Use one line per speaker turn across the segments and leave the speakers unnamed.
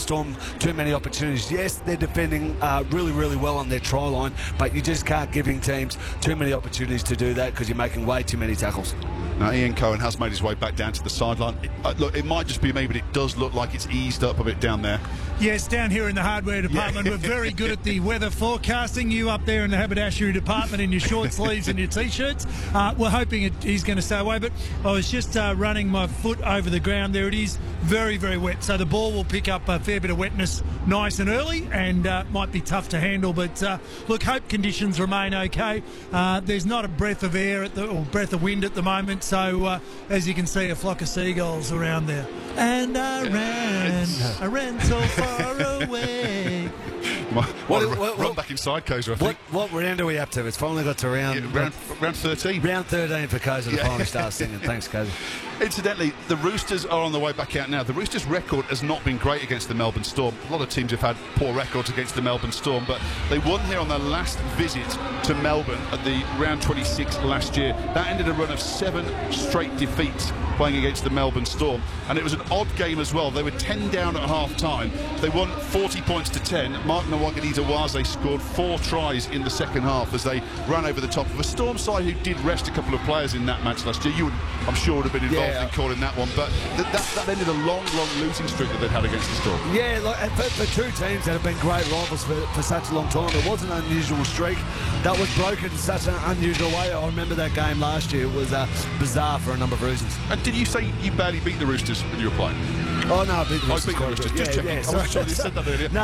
Storm too many opportunities. Yes, they're defending really, really well on their try line, but you just can't giving teams too many opportunities to do that because you're making way too many tackles.
Now, Ian Cohen has made his way back down to the sideline. Look, it might just be me, but it does look like it's eased up a bit down there.
Yes, down here in the hardware department, we're very good at the weather forecasting. You up there in the haberdashery department in your short sleeves and your T-shirts. We're hoping he's going to stay away, but I was just running my foot over the ground. There it is, very, very wet. So the ball will pick up a fair bit of wetness nice and early and might be tough to handle. But look, hope conditions remain okay. There's not a breath of air or breath of wind at the moment. So as you can see, a flock of seagulls around there. And I ran so far away.
Run back inside, Koza, I think.
What round are we up to? It's finally got to round
13.
Round 13 for Koza to finally start singing. Thanks, Koza.
Incidentally, the Roosters are on the way back out now. The Roosters' record has not been great against the Melbourne Storm. A lot of teams have had poor records against the Melbourne Storm, but they won here on their last visit to Melbourne at the round 26 last year. That ended a run of 7 straight defeats playing against the Melbourne Storm, and it was an odd game as well. They were 10 down at half-time. They won 40 points to 10. Mark Nawaqanitawase scored 4 tries in the second half as they ran over the top of a Storm side who did rest a couple of players in that match last year. You would, I'm sure, would have been involved in calling that one, but that ended a long losing streak that they'd had against the Storm.
Yeah, like, for two teams that have been great rivals for such a long time, it was an unusual streak that was broken in such an unusual way. I remember that game last year. It was bizarre for a number of reasons.
And did you say you barely beat the Roosters when you were playing?
Oh, no, I beat the Roosters.
Just checking. I wasn't sure you said that earlier.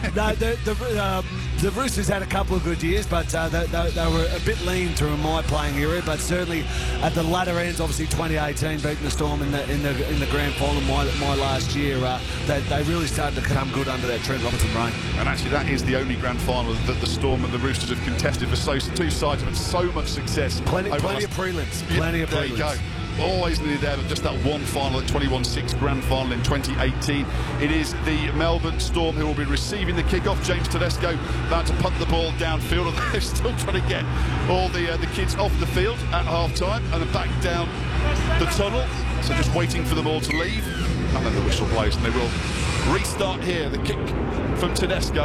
No, the Roosters had a couple of good years, but they were a bit lean through my playing era. But certainly at the latter ends, obviously 2018, beating the Storm in the grand final my last year, they really started to come good under that Trent Robinson reign.
And actually, that is the only grand final that the Storm and the Roosters have contested for two sides have had so much success.
Plenty of prelims.
There you go. Always needed there, but just that one final at 21-6 grand final in 2018. It is the Melbourne Storm who will be receiving the kick-off. James Tedesco about to punt the ball downfield, and they're still trying to get all the kids off the field at half-time and then back down the tunnel. So just waiting for them all to leave, and then the whistle blows, and they will restart here. The kick from Tedesco.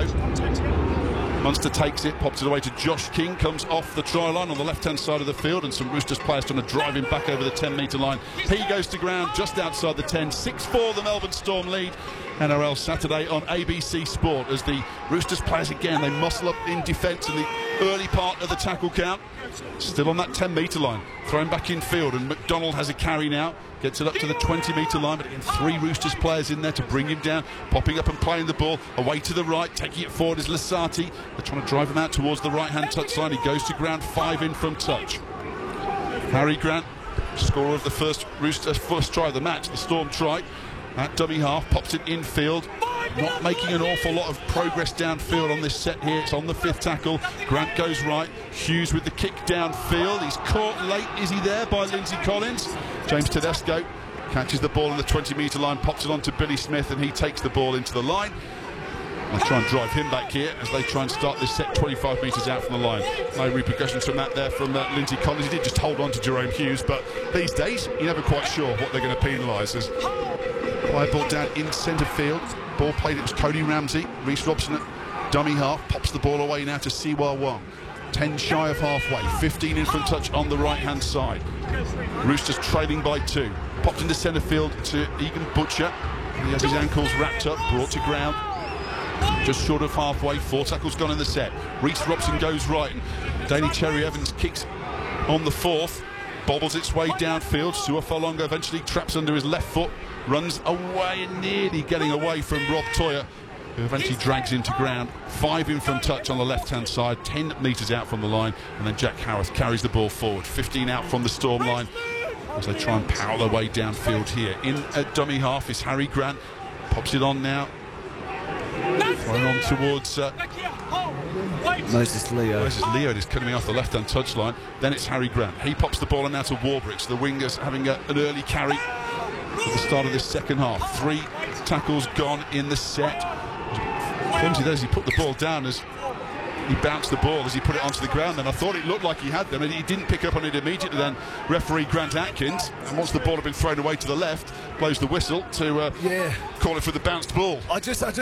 Munster takes it, pops it away to Josh King, comes off the try line on the left-hand side of the field, and some Roosters players trying to drive him back over the 10-metre line. He goes to ground just outside the 10. 6-4 the Melbourne Storm lead. NRL Saturday on ABC Sport as the Roosters players again, they muscle up in defence in the early part of the tackle count. Still on that 10-metre line, thrown back in field, and McDonald has a carry now. Gets it up to the 20-metre line, but again, 3 Roosters players in there to bring him down, popping up and playing the ball away to the right, taking it forward is Lasati. They're trying to drive him out towards the right-hand touch line. He goes to ground, 5 in from touch. Harry Grant, scorer of the first try of the match, the Storm try. That dummy half pops it infield. Not making an awful lot of progress downfield on this set here. It's on the 5th tackle. Grant goes right. Hughes with the kick downfield. He's caught late. Is he there by Lindsay Collins? James Tedesco catches the ball on the 20-metre line, pops it on to Billy Smith, and he takes the ball into the line. They try and drive him back here as they try and start this set 25 metres out from the line. No repercussions from that there from Lindsay Collins. He did just hold on to Jerome Hughes, but these days you're never quite sure what they're going to penalise. As play ball down in centre field. Ball played, it was Cody Ramsey. Reece Robson at dummy half, pops the ball away now to Siwa Wong. 10 shy of halfway, 15 in from touch on the right-hand side. Roosters trailing by 2. Popped into centre field to Egan Butcher. He has his ankles wrapped up, brought to ground. Just short of halfway, 4 tackles gone in the set. Reece Robson goes right, and Danny Cherry-Evans kicks on the 4th. Bobbles its way downfield. Suafolonga eventually traps under his left foot, runs away and nearly getting away from Rob Toyer, who eventually drags him to ground. 5 in from touch on the left-hand side, 10 metres out from the line, and then Jack Harris carries the ball forward. 15 out from the Storm line as they try and power their way downfield here. In at dummy half is Harry Grant. Pops it on now. Thrown on towards
Moses Leo.
Moses Leo is coming off the left-hand touchline. Then it's Harry Grant. He pops the ball on now to Warbricks. The wingers having an early carry at the start of this second half. 3 tackles gone in the set. Clumsy there as he put the ball down as he bounced the ball as he put it onto the ground. And I thought it looked like he had them, and he didn't pick up on it immediately. Then referee Grant Atkins, and once the ball had been thrown away to the left, blows the whistle to call it for the bounced ball.
I just